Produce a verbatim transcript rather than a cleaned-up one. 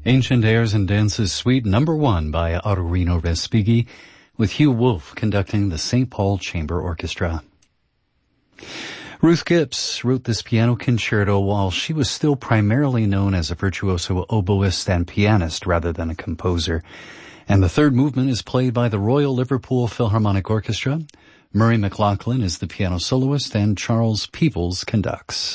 Ancient Airs and Dances Suite number one by Arduino Respighi, with Hugh Wolf conducting the Saint Paul Chamber Orchestra. Ruth Gibbs wrote this piano concerto while she was still primarily known as a virtuoso oboist and pianist rather than a composer. And the third movement is played by the Royal Liverpool Philharmonic Orchestra. Murray McLaughlin is the piano soloist and Charles Peebles conducts.